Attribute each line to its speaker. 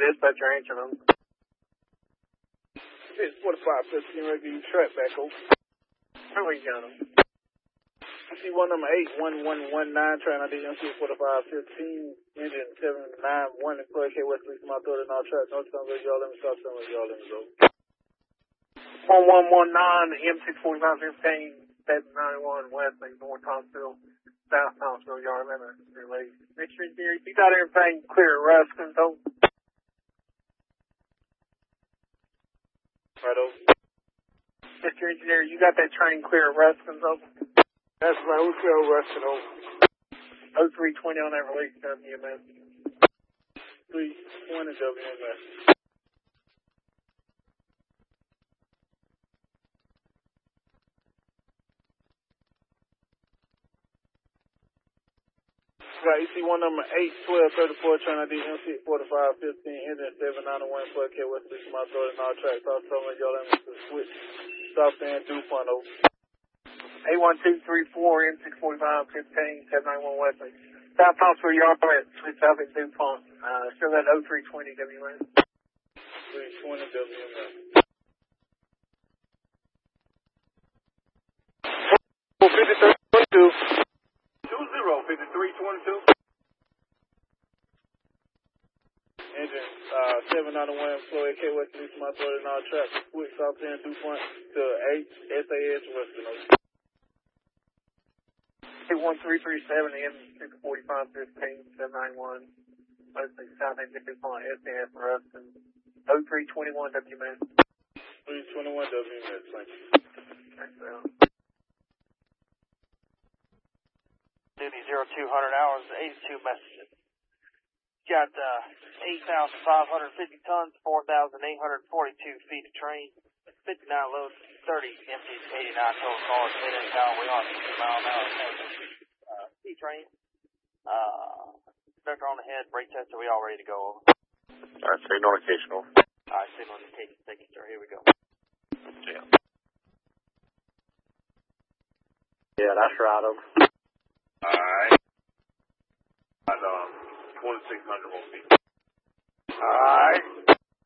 Speaker 1: dispatcher answer them. It's 4515, ready to give you track back over. How are you got them? C1 number 81119, trying to ID MC 4515, engine 791, employee K West Police, my authority, and all tracks, north sun, y'all let me stop, sun, y'all let me go. 1119, M64515, 791, West, North Thomasville, South Thomasville, yard limit, relay. Make sure you got everything clear, Russ, control. Right over. Mr. Engineer, you got that train clear, Russ, control? That's right, we're clear, Russ, control. 0320 on that release, WMS. 320 WMS. Got EC1 number 81234, trying to ID MC 4515, engine 791, for K West Police, my authority, and all tracks, all telling y'all let me switch, stop and do fun over. 81234, M64515, 791 West, South Thomasville, yard limit, switch south and do fun. Still that 0320 WMS. 320 WMS. 5322. 205322. Engine 791 employee K West Police, my authority, and all tracks, switch south and do front to H SAS Western. 81337 M64515 791 Western South and do front SAS Western. 0321 WMS. 321 WMS. Thank you. Thanks, Al.
Speaker 2: Duty 0200 hours, 82 messages. Got 8,550 tons, 4,842 feet of train, 59 loads, 30 empties, 89 total cars, 8 down. We are 60 mile an hour. C-train. Conductor on the head, brake tester, we all ready to go.
Speaker 3: Alright, signal indication over.
Speaker 2: Alright, signal indication signature, here we go.
Speaker 3: Yeah.
Speaker 1: Yeah, that's right, over.
Speaker 3: Alright. At 2600 won't be.
Speaker 1: Alright.